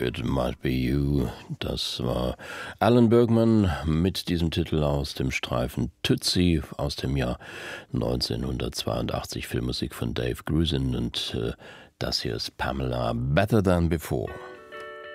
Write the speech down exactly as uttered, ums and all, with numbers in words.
It Might Be You. Das war Alan Bergman mit diesem Titel aus dem Streifen Tootsie aus dem Jahr neunzehnhundertzweiundachtzig. Filmmusik von Dave Grusin und äh, das hier ist Pamela Better Than Before.